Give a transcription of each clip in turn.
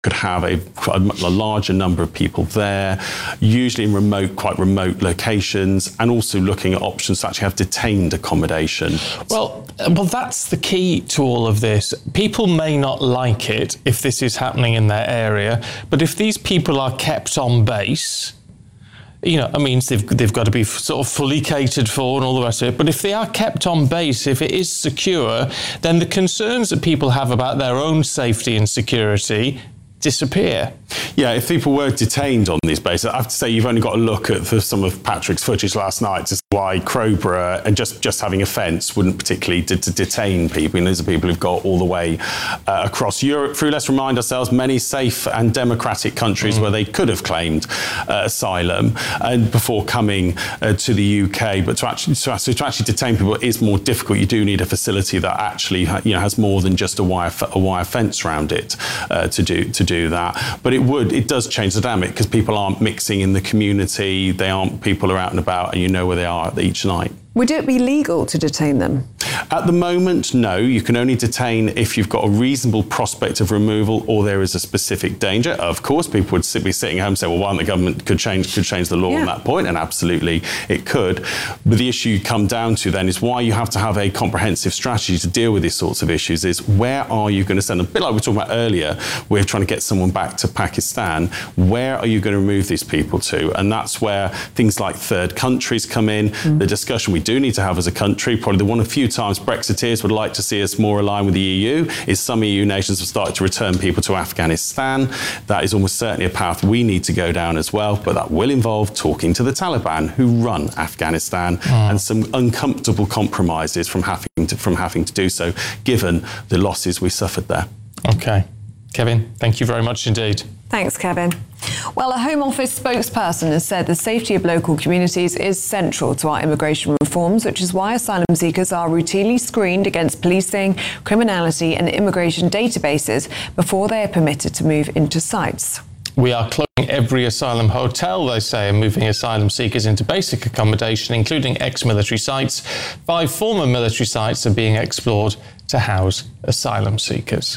could have a larger number of people there, usually in quite remote locations, and also looking at options to actually have detained accommodation. Well, that's the key to all of this. People may not like it if this is happening in their area, but if these people are kept on base, it means they've got to be sort of fully catered for and all the rest of it. But if they are kept on base, if it is secure, then the concerns that people have about their own safety and security disappear. Yeah, if people were detained on these bases, I have to say you've only got to look at some of Patrick's footage last night to see why Crowborough and just having a fence wouldn't particularly to detain people. And these are people who've got all the way across Europe through, let's remind ourselves, many safe and democratic countries where they could have claimed asylum and before coming to the UK. But to actually detain people is more difficult. You do need a facility that actually has more than just a wire fence around it to do that. But it does change the dynamic because people aren't mixing in the community. People are out and about and you know where they are each night. Would it be legal to detain them? At the moment, no. You can only detain if you've got a reasonable prospect of removal or there is a specific danger. Of course, people would be sitting at home and say, well, why don't the government could change the law on that point? And absolutely it could. But the issue you come down to then is why you have to have a comprehensive strategy to deal with these sorts of issues is where are you going to send them? A bit like we were talking about earlier, we're trying to get someone back to Pakistan. Where are you going to remove these people to? And that's where things like third countries come in. The discussion we do need to have as a country, probably the one of few times Brexiteers would like to see us more aligned with the EU, is some EU nations have started to return people to Afghanistan. That is almost certainly a path we need to go down as well, but that will involve talking to the Taliban who run Afghanistan and some uncomfortable compromises from having to do so, given the losses we suffered there. Okay. Kevin, thank you very much indeed. Thanks, Kevin. Well, a Home Office spokesperson has said the safety of local communities is central to our immigration reforms, which is why asylum seekers are routinely screened against policing, criminality and immigration databases before they are permitted to move into sites. We are closing every asylum hotel, they say, and moving asylum seekers into basic accommodation, including ex-military sites. 5 former military sites are being explored to house asylum seekers.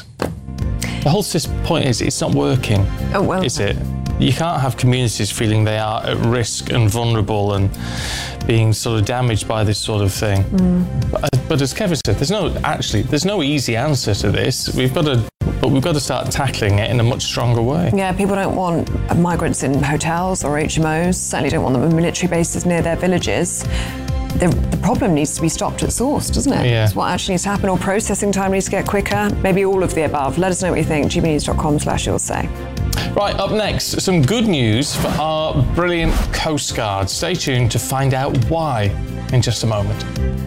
The whole point is it's not working, is it? You can't have communities feeling they are at risk and vulnerable and being sort of damaged by this sort of thing. But as Kevin said, there's no easy answer to this. We've got to start tackling it in a much stronger way. Yeah, people don't want migrants in hotels or HMOs, certainly don't want them in military bases near their villages. The problem needs to be stopped at source, doesn't it? Yeah. It's what actually needs to happen, or processing time needs to get quicker. Maybe all of the above. Let us know what you think. gbnews.com/you'll say. Right, up next, some good news for our brilliant Coast Guard. Stay tuned to find out why in just a moment.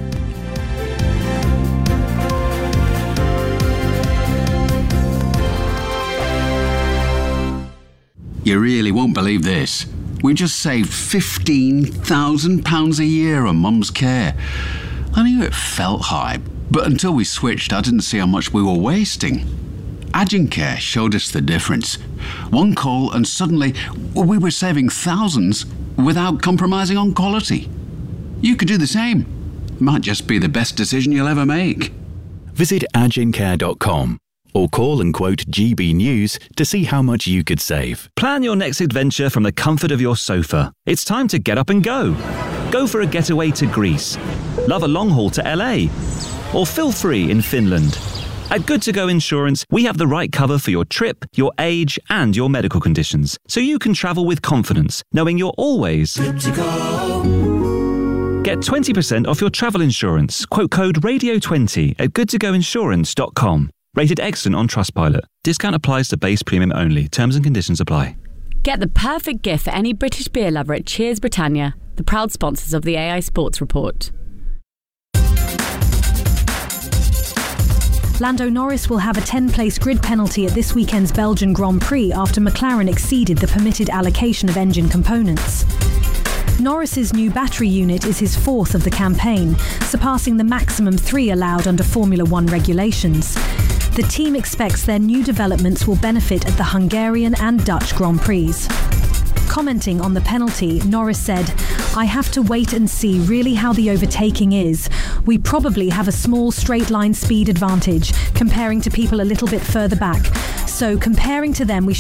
You really won't believe this. We just saved £15,000 a year on Mum's care. I knew it felt high, but until we switched, I didn't see how much we were wasting. Agencare showed us the difference. One call and suddenly we were saving thousands without compromising on quality. You could do the same. Might just be the best decision you'll ever make. Visit agencare.com or call and quote GB News to see how much you could save. Plan your next adventure from the comfort of your sofa. It's time to get up and go. Go for a getaway to Greece. Love a long haul to LA. Or feel free in Finland. At Good To Go Insurance, we have the right cover for your trip, your age, and your medical conditions, so you can travel with confidence, knowing you're always good to go. Get 20% off your travel insurance. Quote code RADIO20 at goodtogoinsurance.com. Rated excellent on Trustpilot. Discount applies to base premium only. Terms and conditions apply. Get the perfect gift for any British beer lover at Cheers Britannia, the proud sponsors of the AI Sports Report. Lando Norris will have a 10-place grid penalty at this weekend's Belgian Grand Prix after McLaren exceeded the permitted allocation of engine components. Norris's new battery unit is his 4th of the campaign, surpassing the maximum 3 allowed under Formula One regulations. The team expects their new developments will benefit at the Hungarian and Dutch Grand Prix. Commenting on the penalty, Norris said, "I have to wait and see really how the overtaking is. We probably have a small straight line speed advantage comparing to people a little bit further back. So comparing to them, we